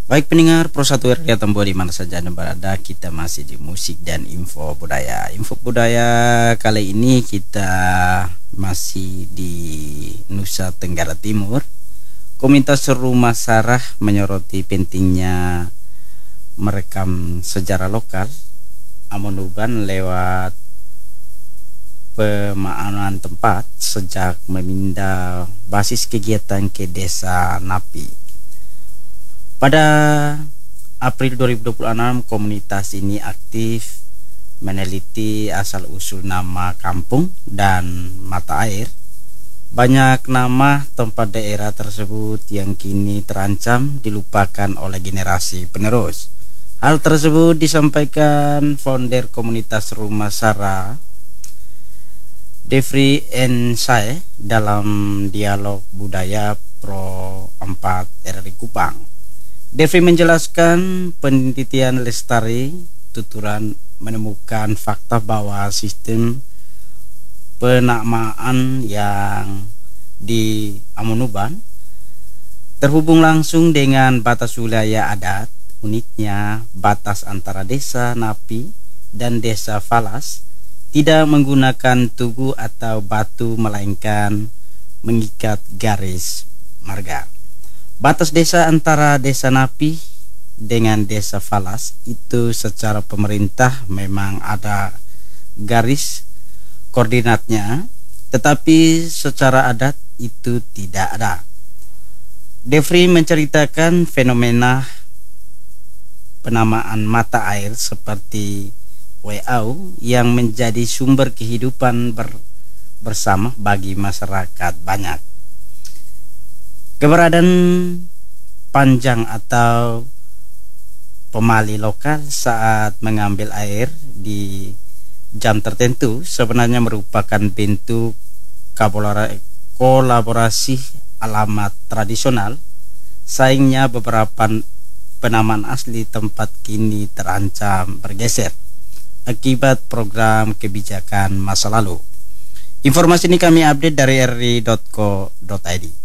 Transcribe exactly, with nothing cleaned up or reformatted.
Baik pendengar Pro satu R K Tembo di mana saja Anda berada, kita masih di musik dan info budaya. Info budaya kali ini kita masih di Nusa Tenggara Timur. Komunitas Rumah Sarah menyoroti pentingnya merekam sejarah lokal Amonuban lewat pemakanan tempat sejak memindah basis kegiatan ke Desa Napi. Pada April dua ribu dua puluh enam, komunitas ini aktif meneliti asal-usul nama kampung dan mata air. Banyak nama tempat daerah tersebut yang kini terancam dilupakan oleh generasi penerus. Hal tersebut disampaikan founder komunitas Rumah Sarah, Devri Ensai, dalam dialog budaya Pro empat R I Kupang. Devri menjelaskan penelitian Lestari Tuturan menemukan fakta bahwa sistem penamaan yang di Amonuban terhubung langsung dengan batas wilayah adat. Uniknya, batas antara Desa Napi dan Desa Falas tidak menggunakan tugu atau batu, melainkan mengikat garis marga. Batas desa antara Desa Napi dengan Desa Falas itu secara pemerintah memang ada garis koordinatnya, tetapi secara adat itu tidak ada. Devri menceritakan fenomena penamaan mata air seperti Weau yang menjadi sumber kehidupan ber, bersama bagi masyarakat banyak. Keberadaan panjang atau pemali lokal saat mengambil air di jam tertentu sebenarnya merupakan bentuk kolaborasi alamat tradisional. Sayangnya beberapa penamaan asli tempat kini terancam bergeser akibat program kebijakan masa lalu. Informasi ini kami update dari r i dot co dot i d.